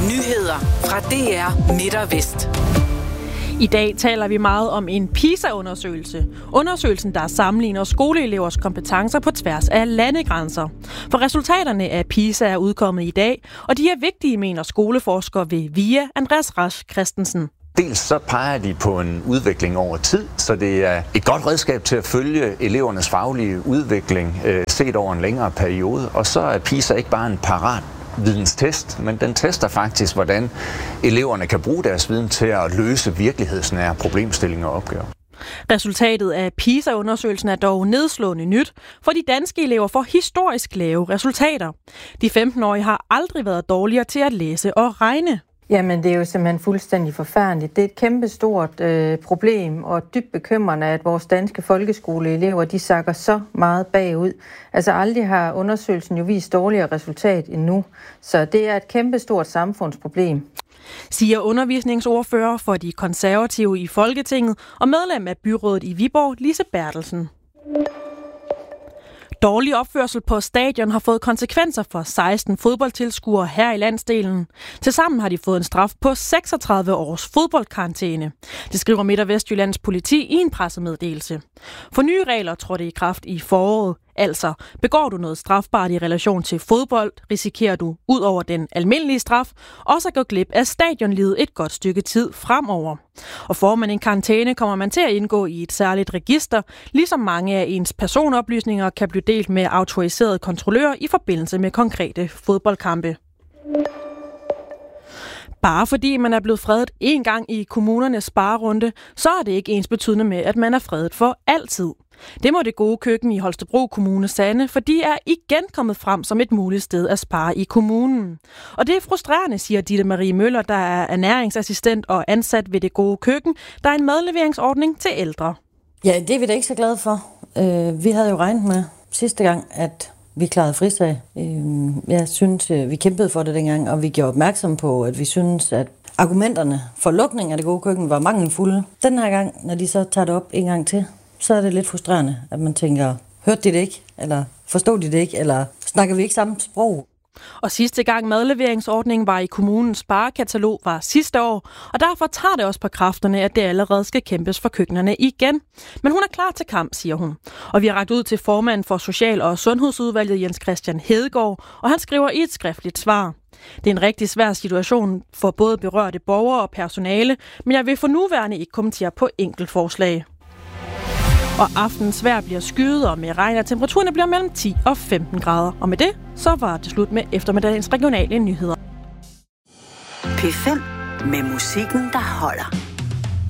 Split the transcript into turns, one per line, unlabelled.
Nyheder fra DR Midt og Vest.
I dag taler vi meget om en PISA-undersøgelse. Undersøgelsen, der sammenligner skoleelevers kompetencer på tværs af landegrænser. For resultaterne af PISA er udkommet i dag, og de er vigtige, mener skoleforsker ved VIA, Andreas Rasch Christensen.
Dels så peger de på en udvikling over tid, så det er et godt redskab til at følge elevernes faglige udvikling set over en længere periode. Og så er PISA ikke bare en parat videnstest, men den tester faktisk, hvordan eleverne kan bruge deres viden til at løse virkelighedsnære problemstillinger og opgaver.
Resultatet af PISA-undersøgelsen er dog nedslående nyt, for de danske elever får historisk lave resultater. De 15-årige har aldrig været dårligere til at læse og regne.
Jamen, det er jo simpelthen fuldstændig forfærdeligt. Det er et kæmpestort problem og dybt bekymrende, at vores danske folkeskoleelever, de sakker så meget bagud. Altså aldrig har undersøgelsen jo vist dårligere resultat endnu. Så det er et kæmpestort samfundsproblem,
siger undervisningsordfører for de konservative i Folketinget og medlem af byrådet i Viborg, Lise Bertelsen. Dårlig opførsel på stadion har fået konsekvenser for 16 fodboldtilskuere her i landsdelen. Tilsammen har de fået en straf på 36 års fodboldkarantæne. Det skriver Midt- og Vestjyllands politi i en pressemeddelelse. For nye regler trådte i kraft i foråret. Altså, begår du noget strafbart i relation til fodbold, risikerer du, ud over den almindelige straf, også at gå glip af stadionlivet et godt stykke tid fremover. Og får man en karantæne, kommer man til at indgå i et særligt register, ligesom mange af ens personoplysninger kan blive delt med autoriserede kontrollører i forbindelse med konkrete fodboldkampe. Bare fordi man er blevet fredet én gang i kommunernes sparerunde, så er det ikke ensbetydende med, at man er fredet for altid. Det må det gode køkken i Holstebro Kommune sande, for de er igen kommet frem som et muligt sted at spare i kommunen. Og det er frustrerende, siger Ditte Marie Møller, der er ernæringsassistent og ansat ved det gode køkken, der er en madleveringsordning til ældre.
Ja, det er vi da ikke så glade for. Vi havde jo regnet med sidste gang, at vi klarede frisag. Jeg synes, vi kæmpede for det dengang, og vi gjorde opmærksom på, at vi synes, at argumenterne for lukning af det gode køkken var mangelfulde. Den her gang, når de så tager det op en gang til, så er det lidt frustrerende, at man tænker, hørte de det ikke? Eller forstod de det ikke? Eller snakker vi ikke samme sprog?
Og sidste gang madleveringsordningen var i kommunens sparekatalog var sidste år, og derfor tager det også på kræfterne, at det allerede skal kæmpes for køkkenerne igen. Men hun er klar til kamp, siger hun. Og vi har rakt ud til formanden for Social- og Sundhedsudvalget, Jens Christian Hedegaard, og han skriver i et skriftligt svar. Det er en rigtig svær situation for både berørte borgere og personale, men jeg vil for nuværende ikke kommentere på enkeltforslag. Og aftens vejr bliver skyet, og med regn og temperaturen bliver mellem 10 og 15 grader. Og med det, så var det slut med eftermiddagens regionale nyheder.
P5 med musikken, der holder.